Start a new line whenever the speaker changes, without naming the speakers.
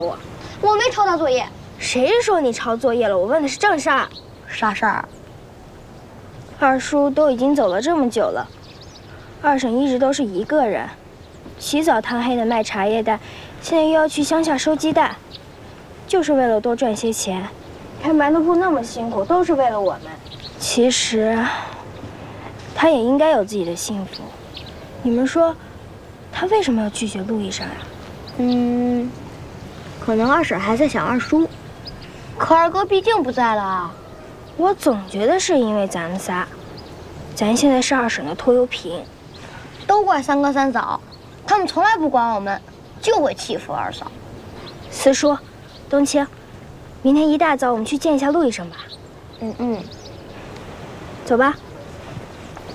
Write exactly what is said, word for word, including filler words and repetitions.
我，我没抄他作业。谁说你抄作业了？我问的是正事儿。
啥事儿？
二叔都已经走了这么久了，二婶一直都是一个人，起早贪黑的卖茶叶蛋，现在又要去乡下收鸡蛋，就是为了多赚些钱。开馒头铺那么辛苦，都是为了我们。其实，他也应该有自己的幸福。你们说，他为什么要拒绝陆医生呀？
嗯，可能二婶还在想二叔。可二哥毕竟不在了啊。
我总觉得是因为咱们仨，咱现在是二婶的拖油瓶。
都怪三哥三嫂，他们从来不管我们，就会欺负二嫂。
四叔，冬青，明天一大早我们去见一下陆医生吧。
嗯嗯，
走吧。